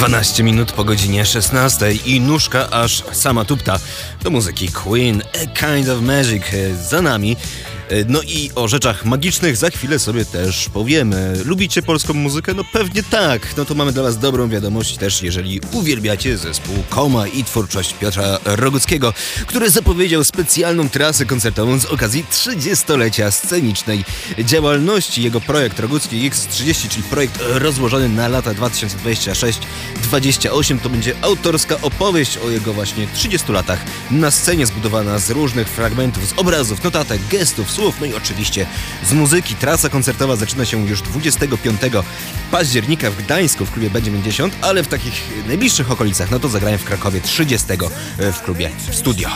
12 minut po godzinie 16 i nóżka aż sama tupta do muzyki Queen, A Kind of Magic za nami. No i o rzeczach magicznych za chwilę sobie też powiemy. Lubicie polską muzykę? No pewnie tak. No to mamy dla was dobrą wiadomość też, jeżeli uwielbiacie zespół Koma i twórczość Piotra Roguckiego, który zapowiedział specjalną trasę koncertową z okazji 30-lecia scenicznej działalności. Jego projekt Rogucki X30, czyli projekt rozłożony na lata 2026-28, to będzie autorska opowieść o jego właśnie 30 latach na scenie, zbudowana z różnych fragmentów, z obrazów, notatek, gestów, słów, no i oczywiście z muzyki. Trasa koncertowa zaczyna się już 25 października w Gdańsku w klubie B90, ale w takich najbliższych okolicach, no to zagrają w Krakowie 30 w klubie Studio.